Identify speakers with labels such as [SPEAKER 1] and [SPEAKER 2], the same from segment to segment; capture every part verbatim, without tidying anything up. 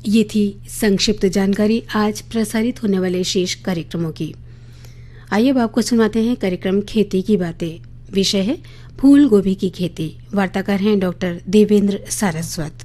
[SPEAKER 1] ये थी संक्षिप्त जानकारी आज प्रसारित होने वाले शेष कार्यक्रमों की। आइए अब आपको सुनाते हैं कार्यक्रम खेती की बातें। विषय है फूल गोभी की खेती। वार्ताकार हैं डॉक्टर देवेंद्र सारस्वत।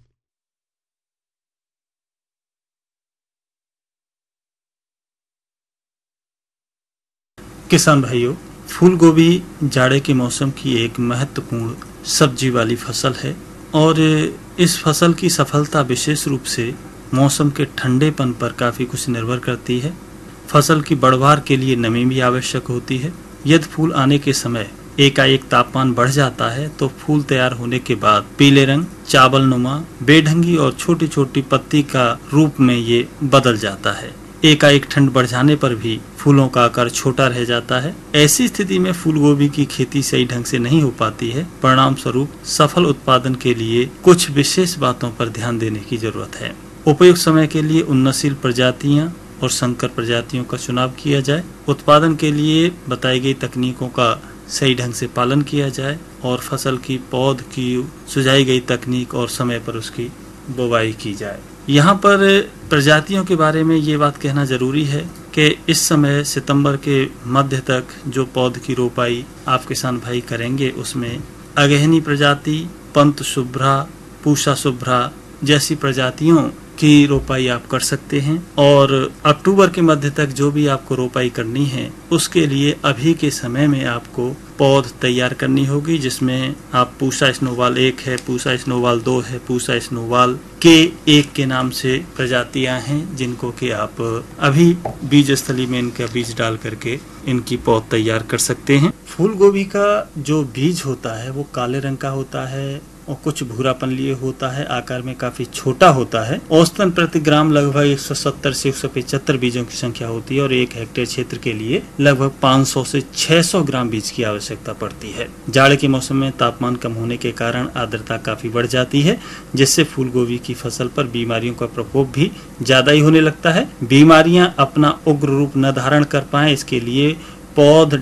[SPEAKER 2] किसान भाइयों, फूल गोभी जाड़े के मौसम की एक महत्वपूर्ण सब्जी वाली फसल है और इस फसल की सफलता विशेष रूप से मौसम के ठंडेपन पर काफी कुछ निर्भर करती है। फसल की बढ़वार के लिए नमी भी आवश्यक होती है। यदि फूल आने के समय एकाएक तापमान बढ़ जाता है तो फूल तैयार होने के बाद पीले रंग, चावल नुमा, बेढंगी और छोटी छोटी पत्ती का रूप में ये बदल जाता है। एकाएक ठंड बढ़ जाने पर भी फूलों का आकार छोटा रह जाता है। ऐसी स्थिति में फूल गोभी की खेती सही ढंग से नहीं हो पाती है। परिणाम स्वरूप सफल उत्पादन के लिए कुछ विशेष बातों पर ध्यान देने की जरूरत है। उपयुक्त समय के लिए उन्नतशील प्रजातियां और संकर प्रजातियों का चुनाव किया जाए। उत्पादन के लिए बताई गई तकनीकों का सही ढंग से पालन किया जाए और फसल की पौध की सुझाई गई तकनीक और समय पर उसकी बुवाई की जाए। यहाँ पर प्रजातियों के बारे में ये बात कहना जरूरी है कि इस समय सितंबर के मध्य तक जो पौध की रोपाई आप किसान भाई करेंगे उसमें अगहनी प्रजाति, पंत शुभ्रा, पूषा शुभ्रा जैसी प्रजातियों की रोपाई आप कर सकते हैं और अक्टूबर के मध्य तक जो भी आपको रोपाई करनी है उसके लिए अभी के समय में आपको पौध तैयार करनी होगी, जिसमें आप पूषा स्नोवाल एक है, पूषा स्नोवाल दो है, पूषा स्नोवाल के एक के नाम से प्रजातियां हैं जिनको कि आप अभी बीज स्थली में इनका बीज डाल करके इनकी पौध तैयार कर सकते हैं। फूल गोभी का जो बीज होता है वो काले रंग का होता है और कुछ भूरापन लिए होता है। आकार में काफी छोटा होता है। औसतन प्रति ग्राम लगभग एक सौ सत्तर से एक सौ पचहत्तर बीजों की संख्या होती है और एक हेक्टेयर क्षेत्र के लिए लगभग पाँच सौ से छह सौ ग्राम बीज की आवश्यकता पड़ती है। जाड़े के मौसम में तापमान कम होने के कारण आर्द्रता काफी बढ़ जाती है, जिससे फूल गोभी की फसल पर बीमारियों का प्रकोप भी ज्यादा ही होने लगता है। बीमारियां अपना उग्र रूप न धारण कर पाए इसके लिए पौध